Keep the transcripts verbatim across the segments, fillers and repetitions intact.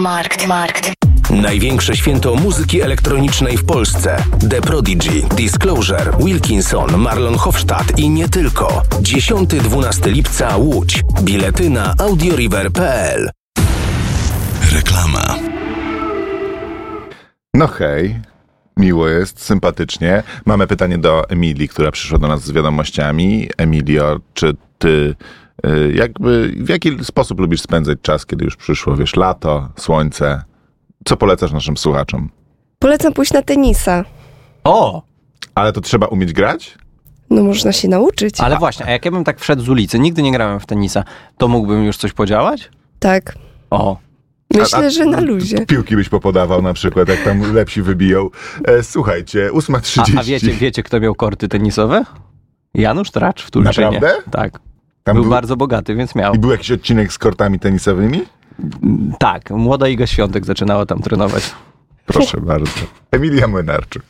Markt. Markt. Największe święto muzyki elektronicznej w Polsce. The Prodigy, Disclosure, Wilkinson, Marlon Hofstadt i nie tylko. dziesiątego do dwunastego lipca Łódź. Bilety na audioriver kropka p l. Reklama. No hej, miło jest, sympatycznie. Mamy pytanie do Emilii, która przyszła do nas z wiadomościami. Emilio, czy ty jakby w jaki sposób lubisz spędzać czas, kiedy już przyszło, wiesz, lato, słońce? Co polecasz naszym słuchaczom? Polecam pójść na tenisa. O! Ale to trzeba umieć grać? No można się nauczyć. Ale właśnie, a jak ja bym tak wszedł z ulicy, nigdy nie grałem w tenisa, to mógłbym już coś podziałać? Tak. O. Myślę, a, a, że na luzie. Piłki byś popodawał na przykład, jak tam lepsi wybiją. E, słuchajcie, ósma trzydzieści. A, a wiecie, wiecie, kto miał korty tenisowe? Janusz Tracz w Tulczynie. Naprawdę? Tak. Tam był, był bardzo bogaty, więc miał. I był jakiś odcinek z kortami tenisowymi? Tak, młoda Iga Świątek zaczynała tam trenować. Proszę bardzo. Emilia Młynarczuk.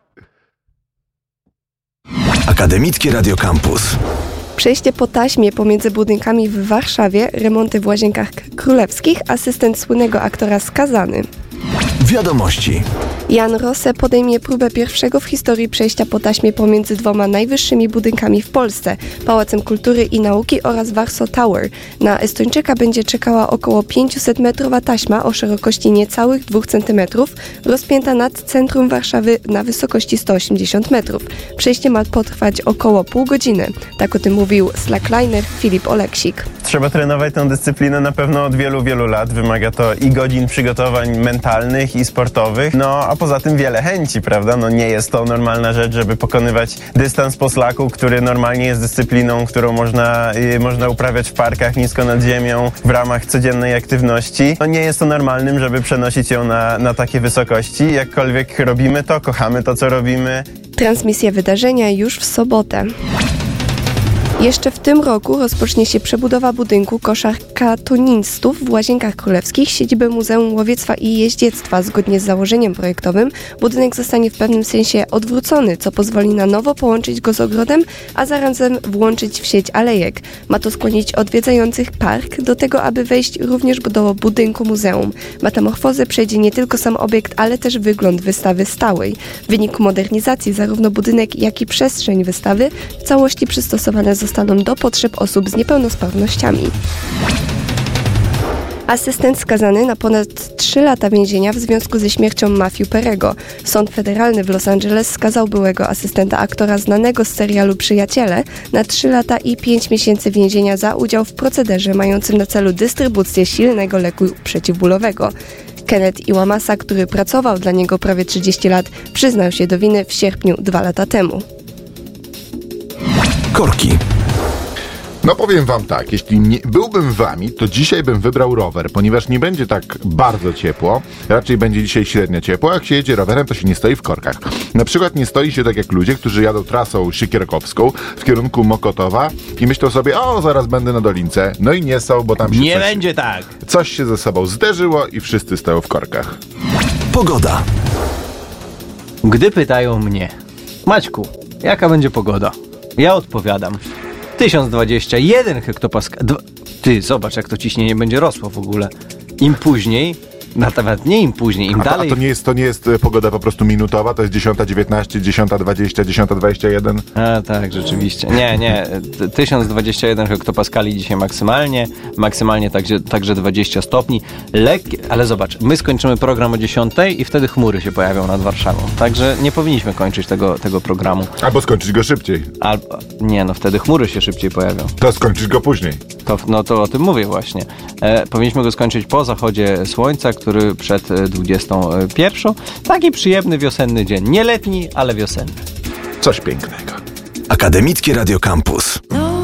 Akademickie Radio Campus. Przejście po taśmie pomiędzy budynkami w Warszawie, remonty w Łazienkach Królewskich, asystent słynnego aktora skazany. Wiadomości. Jan Rosse podejmie próbę pierwszego w historii przejścia po taśmie pomiędzy dwoma najwyższymi budynkami w Polsce, Pałacem Kultury i Nauki oraz Warsaw Tower. Na Estończyka będzie czekała około pięćsetmetrowa taśma o szerokości niecałych dwóch centymetrów, rozpięta nad centrum Warszawy na wysokości sto osiemdziesiąt metrów. Przejście ma potrwać około pół godziny. Tak o tym mówił slackliner Filip Oleksik. Trzeba trenować tę dyscyplinę na pewno od wielu, wielu lat. Wymaga to i godzin przygotowań mentalnych i sportowych, no a poza tym wiele chęci, prawda? No nie jest to normalna rzecz, żeby pokonywać dystans po slaku, który normalnie jest dyscypliną, którą można, y, można uprawiać w parkach nisko nad ziemią w ramach codziennej aktywności. No nie jest to normalnym, żeby przenosić ją na, na takie wysokości. Jakkolwiek robimy to, kochamy to, co robimy. Transmisja wydarzenia już w sobotę. Jeszcze w tym roku rozpocznie się przebudowa budynku koszarkatonistów w Łazienkach Królewskich, siedziby Muzeum Łowiectwa i Jeździectwa. Zgodnie z założeniem projektowym budynek zostanie w pewnym sensie odwrócony, co pozwoli na nowo połączyć go z ogrodem, a zarazem włączyć w sieć alejek. Ma to skłonić odwiedzających park do tego, aby wejść również do budynku muzeum. Metamorfozę przejdzie nie tylko sam obiekt, ale też wygląd wystawy stałej. W wyniku modernizacji zarówno budynek, jak i przestrzeń wystawy w całości przystosowane zostaną do potrzeb osób z niepełnosprawnościami. Asystent skazany na ponad trzy lata więzienia w związku ze śmiercią Matthew Perry'ego. Sąd federalny w Los Angeles skazał byłego asystenta aktora znanego z serialu Przyjaciele na trzy lata i pięć miesięcy więzienia za udział w procederze mającym na celu dystrybucję silnego leku przeciwbólowego. Kenneth Iwamasa, który pracował dla niego prawie trzydzieści lat, przyznał się do winy w sierpniu dwa lata temu. Korki. No powiem wam tak, jeśli nie byłbym wami, to dzisiaj bym wybrał rower, ponieważ nie będzie tak bardzo ciepło, raczej będzie dzisiaj średnio ciepło, jak się jedzie rowerem, to się nie stoi w korkach. Na przykład nie stoi się tak jak ludzie, którzy jadą trasą Siekierkowską w kierunku Mokotowa i myślą sobie, o zaraz będę na Dolince, no i nie są, bo tam się Nie coś, będzie tak. coś się ze sobą zderzyło i wszyscy stoją w korkach. Pogoda. Gdy pytają mnie, Maćku, jaka będzie pogoda? Ja odpowiadam, tysiąc dwadzieścia jeden hektopaskali. Ty, zobacz, jak to ciśnienie będzie rosło w ogóle. Im później, nawet nie im później, im A to, dalej... a to nie jest, to nie jest pogoda po prostu minutowa, to jest dziesiąta dziewiętnaście, dziesiąta dwadzieścia, dziesiąta dwadzieścia jeden? A tak, rzeczywiście. Nie, nie, tysiąc dwadzieścia jeden hektopaskali dzisiaj maksymalnie, maksymalnie także, także dwadzieścia stopni. Lekkie, ale zobacz, my skończymy program o dziesiątej i wtedy chmury się pojawią nad Warszawą. Także nie powinniśmy kończyć tego, tego programu. Albo skończyć go szybciej. Albo, nie, no wtedy chmury się szybciej pojawią. To skończyć go później. To, no to o tym mówię właśnie. E, powinniśmy go skończyć po zachodzie słońca, który przed dwudziestą pierwszą. Taki przyjemny wiosenny dzień. Nie letni, ale wiosenny. Coś pięknego. Akademickie Radio Campus.